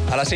A las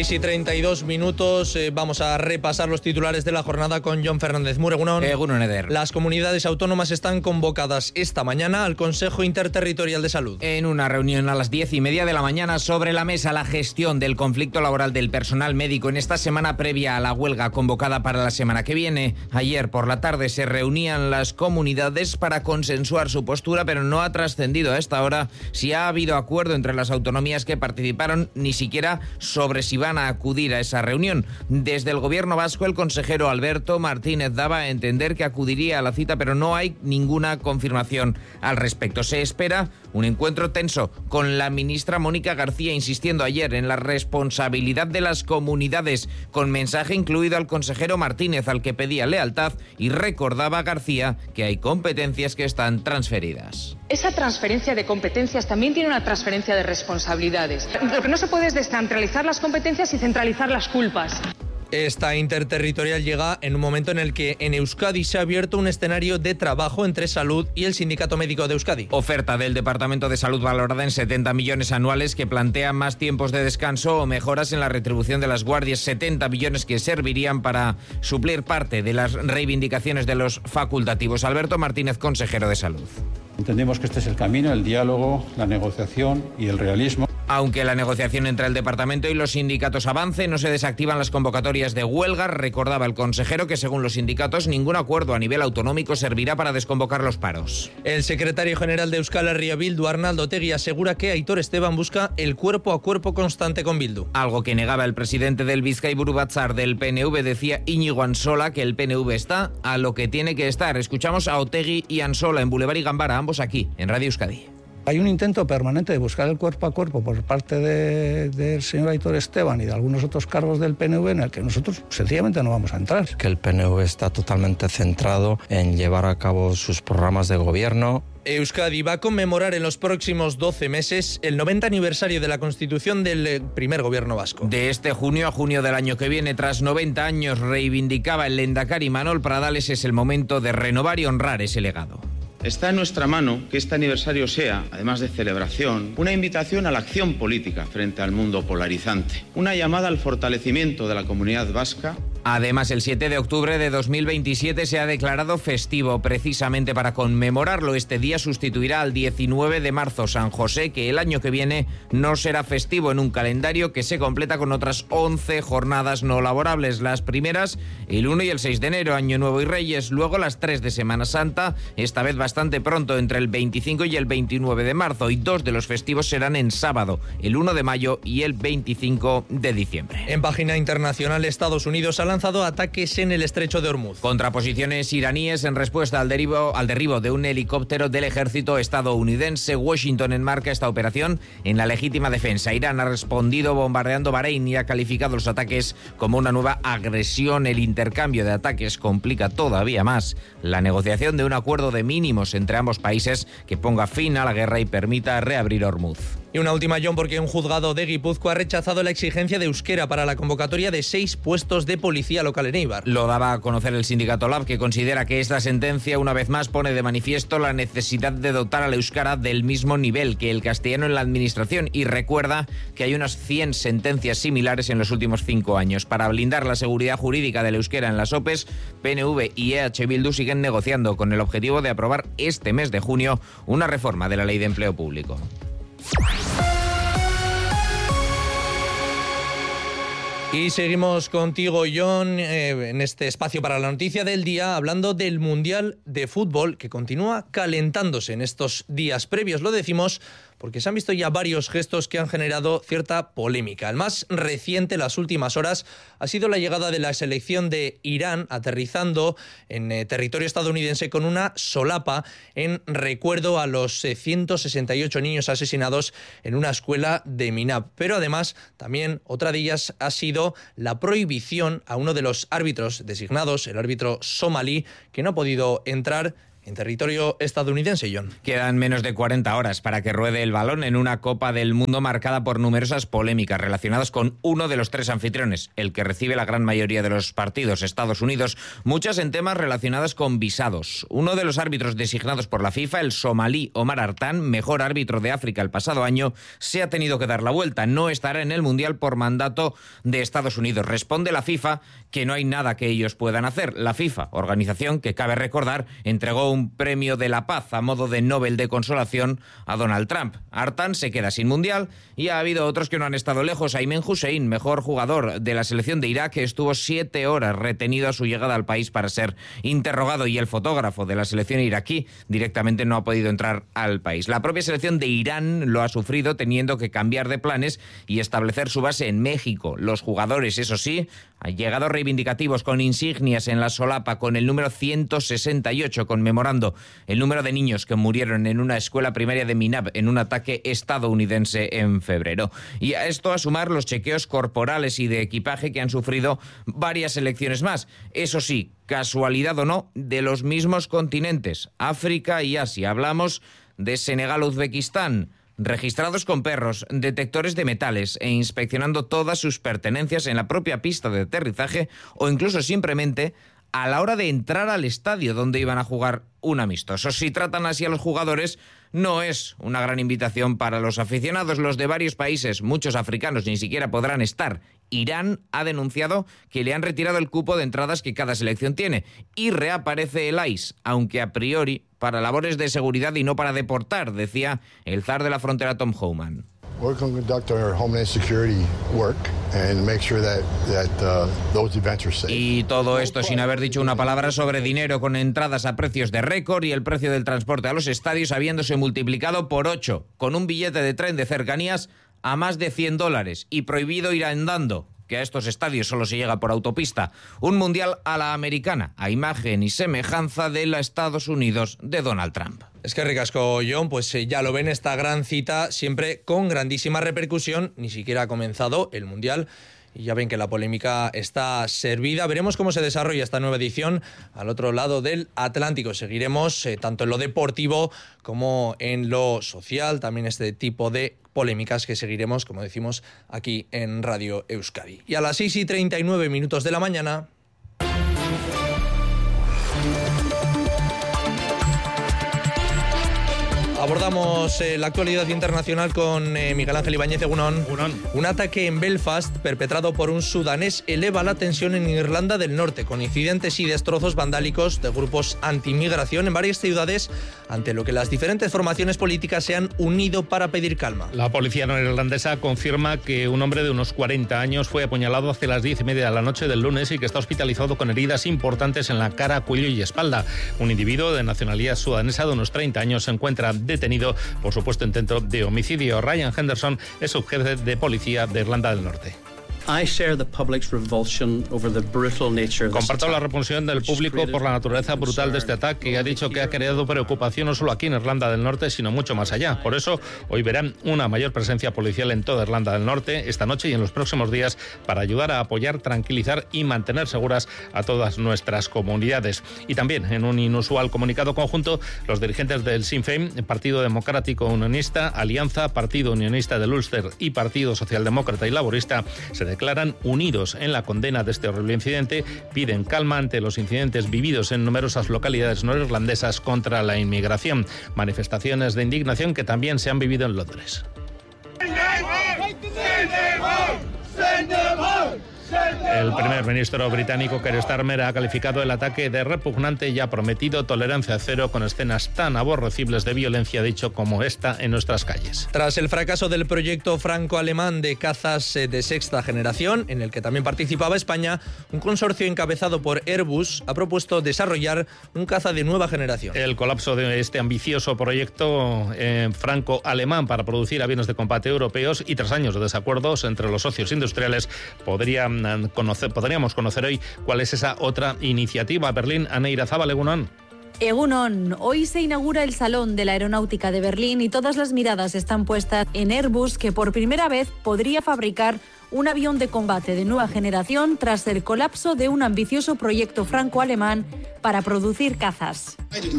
6:32 vamos a repasar los titulares de la jornada con Jon Fernández. Egunon. Egunon, Eder. Las comunidades autónomas están convocadas esta mañana al Consejo Interterritorial de Salud. En una reunión a las 10:30 de la mañana, sobre la mesa la gestión del conflicto laboral del personal médico en esta semana previa a la huelga convocada para la semana que viene. Ayer por la tarde se reunían las comunidades para consensuar su postura, pero no ha trascendido a esta hora si ha habido acuerdo entre las autonomías que participaron, ni siquiera sobre si van a acudir a esa reunión. Desde el gobierno vasco, el consejero Alberto Martínez daba a entender que acudiría a la cita, pero no hay ninguna confirmación al respecto. Se espera un encuentro tenso con la ministra Mónica García, insistiendo ayer en la responsabilidad de las comunidades, con mensaje incluido al consejero Martínez, al que pedía lealtad, y recordaba a García que hay competencias que están transferidas. Esa transferencia de competencias también tiene una transferencia de responsabilidades. Lo que no se puede es descentralizar las competencias y centralizar las culpas. Esta interterritorial llega en un momento en el que en Euskadi se ha abierto un escenario de trabajo entre Salud y el Sindicato Médico de Euskadi. Oferta del Departamento de Salud valorada en 70 millones anuales que plantea más tiempos de descanso o mejoras en la retribución de las guardias. 70 millones que servirían para suplir parte de las reivindicaciones de los facultativos. Alberto Martínez, consejero de Salud. Entendemos que este es el camino, el diálogo, la negociación y el realismo. Aunque la negociación entre el departamento y los sindicatos avance, no se desactivan las convocatorias de huelga. Recordaba el consejero que, según los sindicatos, ningún acuerdo a nivel autonómico servirá para desconvocar los paros. El secretario general de Euskal Herria Bildu, Arnaldo Otegi, asegura que Aitor Esteban busca el cuerpo a cuerpo constante con Bildu. Algo que negaba el presidente del Bizkaiburu Batzar del PNV, decía Íñigo Ansola que el PNV está a lo que tiene que estar. Escuchamos a Otegi y Ansola en Boulevard y Gambara, ambos aquí, en Radio Euskadi. Hay un intento permanente de buscar el cuerpo a cuerpo por parte del señor Aitor Esteban y de algunos otros cargos del PNV en el que nosotros sencillamente no vamos a entrar. Que el PNV está totalmente centrado en llevar a cabo sus programas de gobierno. Euskadi va a conmemorar en los próximos 12 meses el 90 aniversario de la constitución del primer gobierno vasco. De este junio a junio del año que viene, tras 90 años, reivindicaba el lehendakari Manol Pradales, es el momento de renovar y honrar ese legado. Está en nuestra mano que este aniversario sea, además de celebración, una invitación a la acción política frente al mundo polarizante, una llamada al fortalecimiento de la comunidad vasca. Además, el 7 de octubre de 2027 se ha declarado festivo. Precisamente para conmemorarlo, este día sustituirá al 19 de marzo, San José, que el año que viene no será festivo, en un calendario que se completa con otras 11 jornadas no laborables. Las primeras, el 1 y el 6 de enero, Año Nuevo y Reyes. Luego las 3 de Semana Santa, esta vez bastante pronto, entre el 25 y el 29 de marzo. Y 2 de los festivos serán en sábado, el 1 de mayo y el 25 de diciembre. En página internacional, Estados Unidos ha lanzado ataques en el estrecho de Hormuz. Contraposiciones iraníes en respuesta al derribo de un helicóptero del ejército estadounidense. Washington enmarca esta operación en la legítima defensa. Irán ha respondido bombardeando Bahrein y ha calificado los ataques como una nueva agresión. El intercambio de ataques complica todavía más la negociación de un acuerdo de mínimos entre ambos países que ponga fin a la guerra y permita reabrir Hormuz. Y una última, John, porque un juzgado de Guipúzcoa ha rechazado la exigencia de euskera para la convocatoria de 6 puestos de policía local en Eibar. Lo daba a conocer el sindicato LAB, que considera que esta sentencia una vez más pone de manifiesto la necesidad de dotar al euskara del mismo nivel que el castellano en la administración, y recuerda que hay unas 100 sentencias similares en los últimos 5 años. Para blindar la seguridad jurídica del euskera en las OPEs, PNV y EH Bildu siguen negociando con el objetivo de aprobar este mes de junio una reforma de la Ley de Empleo Público. Y seguimos contigo, John, en este espacio para la noticia del día, hablando del Mundial de Fútbol, que continúa calentándose en estos días previos. Lo decimos porque se han visto ya varios gestos que han generado cierta polémica. El más reciente, las últimas horas, ha sido la llegada de la selección de Irán aterrizando en territorio estadounidense con una solapa en recuerdo a los 168 niños asesinados en una escuela de Minab. Pero además, también otra de ellas ha sido la prohibición a uno de los árbitros designados, el árbitro somalí, que no ha podido entrar en territorio estadounidense, John. Quedan menos de 40 horas para que ruede el balón en una Copa del Mundo marcada por numerosas polémicas relacionadas con uno de los 3 anfitriones, el que recibe la gran mayoría de los partidos, Estados Unidos, muchas en temas relacionados con visados. Uno de los árbitros designados por la FIFA, el somalí Omar Artan, mejor árbitro de África el pasado año, se ha tenido que dar la vuelta. No estará en el Mundial por mandato de Estados Unidos. Responde la FIFA que no hay nada que ellos puedan hacer. La FIFA, organización que, cabe recordar, entregó un premio de la paz a modo de Nobel de consolación a Donald Trump. Artan se queda sin Mundial y ha habido otros que no han estado lejos. Ayman Hussein, mejor jugador de la selección de Irak, que estuvo 7 horas retenido a su llegada al país para ser interrogado, y el fotógrafo de la selección iraquí directamente no ha podido entrar al país. La propia selección de Irán lo ha sufrido, teniendo que cambiar de planes y establecer su base en México. Los jugadores, eso sí, han llegado reivindicativos con insignias en la solapa, con el número 168 conmemorando el número de niños que murieron en una escuela primaria de Minab en un ataque estadounidense en febrero. Y a esto a sumar los chequeos corporales y de equipaje que han sufrido varias selecciones más. Eso sí, casualidad o no, de los mismos continentes, África y Asia. Hablamos de Senegal-Uzbekistán, registrados con perros, detectores de metales e inspeccionando todas sus pertenencias en la propia pista de aterrizaje o incluso simplemente a la hora de entrar al estadio donde iban a jugar un amistoso. Si tratan así a los jugadores, no es una gran invitación para los aficionados. Los de varios países, muchos africanos, ni siquiera podrán estar. Irán ha denunciado que le han retirado el cupo de entradas que cada selección tiene y reaparece el ICE, aunque a priori para labores de seguridad y no para deportar, decía el zar de la frontera Tom Homan. We're going to conduct our Homeland Security work and make sure that those events are safe. Y todo esto sin haber dicho una palabra sobre dinero, con entradas a precios de récord y el precio del transporte a los estadios habiéndose multiplicado por 8, con un billete de tren de cercanías a más de $100 y prohibido ir andando, que a estos estadios solo se llega por autopista. Un mundial a la americana, a imagen y semejanza de la Estados Unidos de Donald Trump. Es que ricasco, John, pues ya lo ven, esta gran cita siempre con grandísima repercusión. Ni siquiera ha comenzado el mundial y ya ven que la polémica está servida. Veremos cómo se desarrolla esta nueva edición al otro lado del Atlántico. Seguiremos tanto en lo deportivo como en lo social, también este tipo de polémicas que seguiremos, como decimos, aquí en Radio Euskadi. Y a las 6:39 de la mañana... abordamos la actualidad internacional con Miguel Ángel Ibáñez. Egunon. Un ataque en Belfast perpetrado por un sudanés eleva la tensión en Irlanda del Norte, con incidentes y destrozos vandálicos de grupos anti-inmigración en varias ciudades, ante lo que las diferentes formaciones políticas se han unido para pedir calma. La policía neerlandesa confirma que un hombre de unos 40 años fue apuñalado hacia las 10:30 de la noche del lunes y que está hospitalizado con heridas importantes en la cara, cuello y espalda. Un individuo de nacionalidad sudanesa de unos 30 años se encuentra detenido por supuesto intento de homicidio. Ryan Henderson es subjefe de policía de Irlanda del Norte. Comparto la repulsión del público por la naturaleza brutal de este ataque y ha dicho que ha creado preocupación no solo aquí en Irlanda del Norte, sino mucho más allá. Por eso, hoy verán una mayor presencia policial en toda Irlanda del Norte esta noche y en los próximos días para ayudar a apoyar, tranquilizar y mantener seguras a todas nuestras comunidades. Y también, en un inusual comunicado conjunto, los dirigentes del Sinn Féin, Partido Democrático Unionista, Alianza, Partido Unionista del Ulster y Partido Socialdemócrata y Laborista se declaran unidos en la condena de este horrible incidente, piden calma ante los incidentes vividos en numerosas localidades norirlandesas contra la inmigración. Manifestaciones de indignación que también se han vivido en Londres. El primer ministro británico Keir Starmer ha calificado el ataque de repugnante y ha prometido tolerancia cero con escenas tan aborrecibles de violencia, dicho, como esta en nuestras calles. Tras el fracaso del proyecto franco-alemán de cazas de sexta generación, en el que también participaba España, un consorcio encabezado por Airbus ha propuesto desarrollar un caza de nueva generación. El colapso de este ambicioso proyecto franco-alemán para producir aviones de combate europeos y tras años de desacuerdos entre los socios industriales podríamos conocer hoy cuál es esa otra iniciativa. Berlín, Ana Irazábal, Egunon. Egunon, hoy se inaugura el Salón de la Aeronáutica de Berlín y todas las miradas están puestas en Airbus, que por primera vez podría fabricar un avión de combate de nueva generación tras el colapso de un ambicioso proyecto franco-alemán para producir cazas.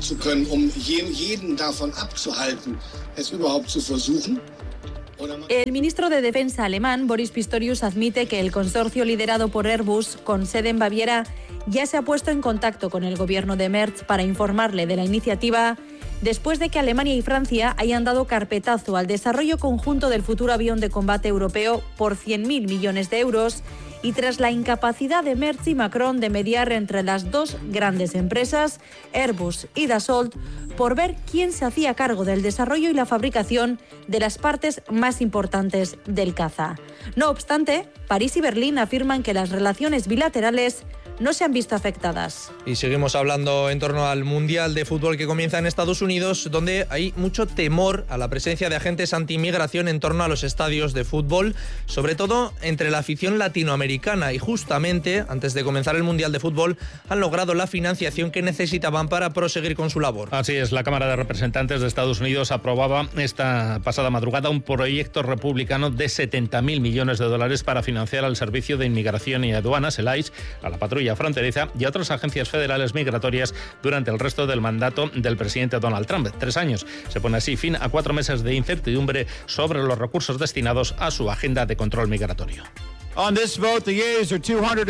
El ministro de Defensa alemán, Boris Pistorius, admite que el consorcio liderado por Airbus, con sede en Baviera, ya se ha puesto en contacto con el gobierno de Merz para informarle de la iniciativa, después de que Alemania y Francia hayan dado carpetazo al desarrollo conjunto del futuro avión de combate europeo por 100.000 millones de euros y tras la incapacidad de Merz y Macron de mediar entre las dos grandes empresas, Airbus y Dassault, por ver quién se hacía cargo del desarrollo y la fabricación de las partes más importantes del caza. No obstante, París y Berlín afirman que las relaciones bilaterales no se han visto afectadas. Y seguimos hablando en torno al Mundial de Fútbol que comienza en Estados Unidos, donde hay mucho temor a la presencia de agentes anti-inmigración en torno a los estadios de fútbol, sobre todo entre la afición latinoamericana. Y justamente, antes de comenzar el Mundial de Fútbol, han logrado la financiación que necesitaban para proseguir con su labor. Así es, la Cámara de Representantes de Estados Unidos aprobaba esta pasada madrugada un proyecto republicano de $70.000 millones para financiar al Servicio de Inmigración y Aduanas, el ICE, a la patrulla fronteriza y a otras agencias federales migratorias durante el resto del mandato del presidente Donald Trump. 3 años. Se pone así fin a 4 meses de incertidumbre sobre los recursos destinados a su agenda de control migratorio. On this vote, the yeas are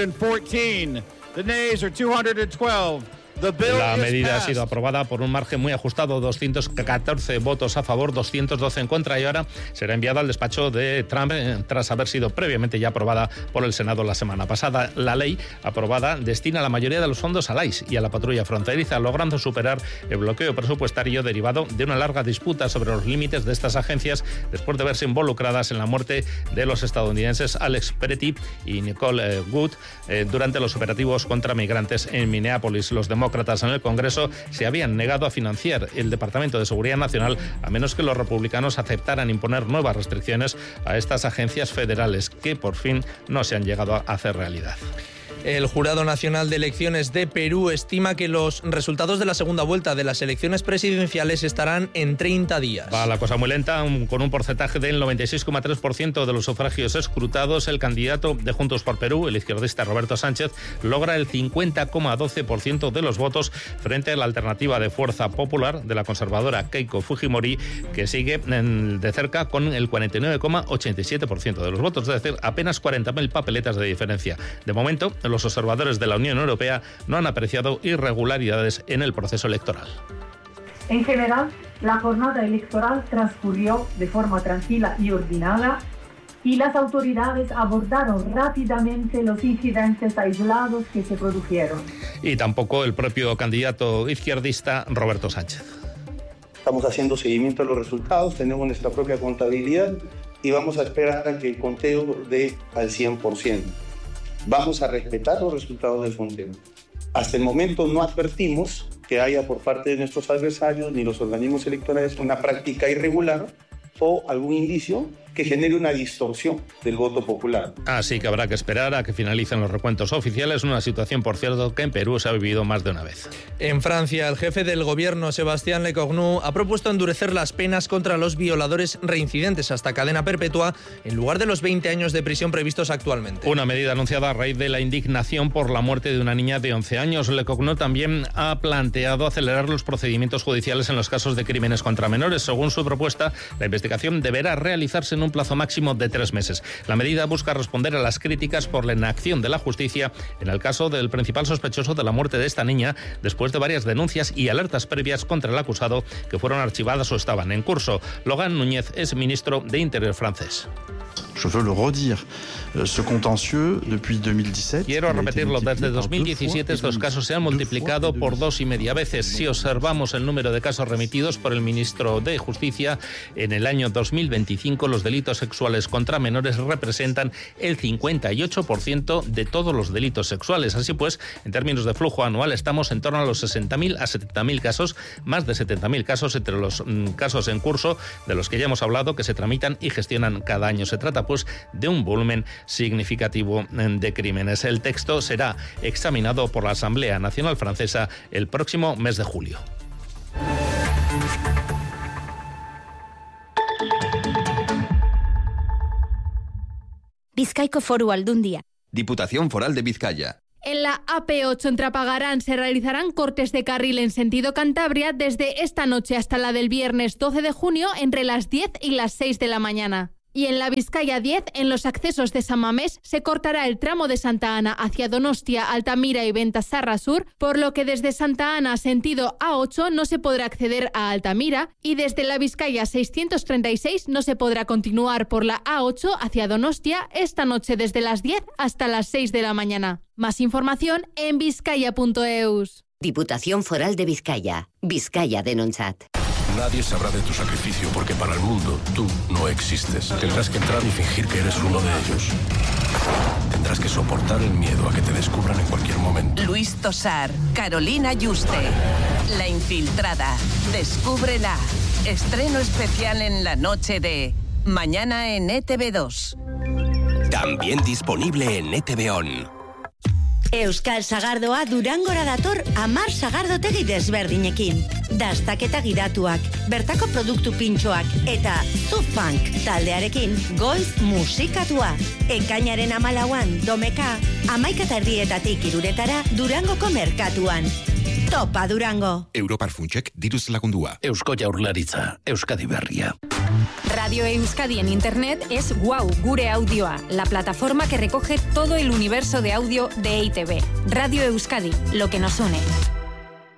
214, the nays are 212. La medida ha sido aprobada por un margen muy ajustado, 214 votos a favor, 212 en contra, y ahora será enviada al despacho de Trump tras haber sido previamente ya aprobada por el Senado la semana pasada. La ley aprobada destina la mayoría de los fondos al ICE y a la patrulla fronteriza, logrando superar el bloqueo presupuestario derivado de una larga disputa sobre los límites de estas agencias después de verse involucradas en la muerte de los estadounidenses Alex Peretti y Nicole Wood durante los operativos contra migrantes en Minneapolis. Los demócratas en el Congreso se habían negado a financiar el Departamento de Seguridad Nacional a menos que los republicanos aceptaran imponer nuevas restricciones a estas agencias federales, que por fin no se han llegado a hacer realidad. El Jurado Nacional de Elecciones de Perú estima que los resultados de la segunda vuelta de las elecciones presidenciales estarán en 30 días. Va la cosa muy lenta, con un porcentaje del 96,3% de los sufragios escrutados. El candidato de Juntos por Perú, el izquierdista Roberto Sánchez, logra el 50,12% de los votos frente a la alternativa de Fuerza Popular de la conservadora Keiko Fujimori, que sigue de cerca con el 49,87% de los votos, es decir, apenas 40.000 papeletas de diferencia. De momento, los observadores de la Unión Europea no han apreciado irregularidades en el proceso electoral. En general, la jornada electoral transcurrió de forma tranquila y ordenada y las autoridades abordaron rápidamente los incidentes aislados que se produjeron. Y tampoco el propio candidato izquierdista Roberto Sánchez. Estamos haciendo seguimiento a los resultados, tenemos nuestra propia contabilidad y vamos a esperar a que el conteo dé al 100%. Vamos a respetar los resultados del conteo. Hasta el momento no advertimos que haya por parte de nuestros adversarios ni los organismos electorales una práctica irregular o algún indicio que genere una distorsión del voto popular. Así que habrá que esperar a que finalicen los recuentos oficiales, una situación, por cierto, que en Perú se ha vivido más de una vez. En Francia, el jefe del gobierno, Sébastien Lecornu, ha propuesto endurecer las penas contra los violadores reincidentes hasta cadena perpetua, en lugar de los 20 años de prisión previstos actualmente. Una medida anunciada a raíz de la indignación por la muerte de una niña de 11 años. Lecornu también ha planteado acelerar los procedimientos judiciales en los casos de crímenes contra menores. Según su propuesta, la investigación deberá realizarse en un plazo máximo de 3 meses. La medida busca responder a las críticas por la inacción de la justicia en el caso del principal sospechoso de la muerte de esta niña, después de varias denuncias y alertas previas contra el acusado que fueron archivadas o estaban en curso. Logan Núñez es ministro de Interior francés. Quiero repetirlo, desde 2017 estos casos se han multiplicado por 2,5 veces. Si observamos el número de casos remitidos por el ministro de Justicia, en el año 2025 los delitos sexuales contra menores representan el 58% de todos los delitos sexuales. Así pues, en términos de flujo anual estamos en torno a los 60.000 a 70.000 casos, más de 70.000 casos entre los casos en curso, de los que ya hemos hablado, que se tramitan y gestionan cada año. Se trata pues de un volumen significativo de crímenes. El texto será examinado por la Asamblea Nacional Francesa el próximo mes de julio. Bizkaiko Foru Aldundia. Diputación Foral de Vizcaya. En la AP8 en Trapagarán se realizarán cortes de carril en sentido Cantabria desde esta noche hasta la del viernes 12 de junio entre las 10 y las 6 de la mañana. Y en la Vizcaya 10, en los accesos de San Mamés, se cortará el tramo de Santa Ana hacia Donostia, Altamira y Bentasarra Sur, por lo que desde Santa Ana sentido A8 no se podrá acceder a Altamira y desde la Vizcaya 636 no se podrá continuar por la A8 hacia Donostia esta noche desde las 10 hasta las 6 de la mañana. Más información en vizcaya.eus. Diputación Foral de Vizcaya. Vizcaya Denontzat. Nadie sabrá de tu sacrificio porque para el mundo tú no existes. Tendrás que entrar y fingir que eres uno de ellos. Tendrás que soportar el miedo a que te descubran en cualquier momento. Luis Tosar, Carolina Yuste, La Infiltrada. Descúbrela. Estreno especial en la noche de mañana en ETV2. También disponible en ETV On. Euskal Sagardoa Durangora dator 10 sagardotegi desberdinekin. Dastaketa gidatuak, bertako produktu pintxoak eta Zufunk taldearekin goiz musikatua. Ekainaren 14an Domeka, 11:30 iruretara Durangoko merkatuan. Topa Durango. Europar Funtsek diruz lagundua. Eusko Jaurlaritza, Euskadi Berria. Radio Euskadi en Internet es Wow Gure Audioa, la plataforma que recoge todo el universo de audio de EITB. Radio Euskadi, lo que nos une.